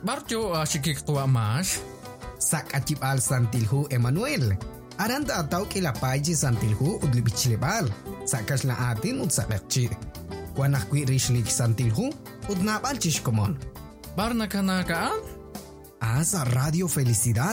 barjo sikik tua mas. Sak acip al santilhu Emmanuel. Aranda ataw kilapay santilhu udlibichilebal. Sakas la atin ud sakakchi. Wanak kwi rishlik santilhu ud napal chishkomon. Barna ka na kaan? Asa Radio Felicidad.